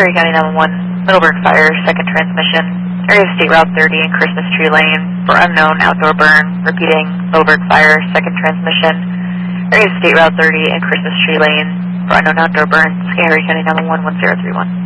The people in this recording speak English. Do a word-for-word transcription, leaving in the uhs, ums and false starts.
Harry County nine one one, Middleburg Fire, second transmission. Area of State Route thirty and Christmas Tree Lane for unknown outdoor burn. Repeating, Middleburg Fire, second transmission. Area of State Route thirty and Christmas Tree Lane for unknown outdoor burn. Harry County nine one one, one zero three one.